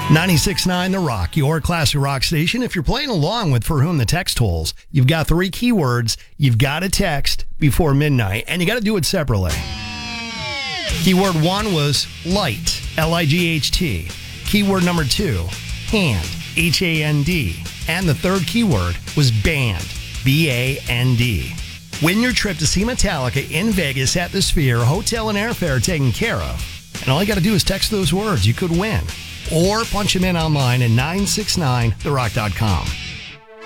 96.9 The Rock, your classic rock station. If you're playing along with For Whom the Text Tolls, you've got 3 keywords. You've got to text before midnight, and you got to do it separately. Keyword 1 was light, L-I-G-H-T. Keyword number 2, hand, H-A-N-D. And the third keyword was band, B-A-N-D. Win your trip to see Metallica in Vegas at the Sphere, hotel and airfare taken care of. And all you got to do is text those words. You could win. Or punch them in online at 969therock.com.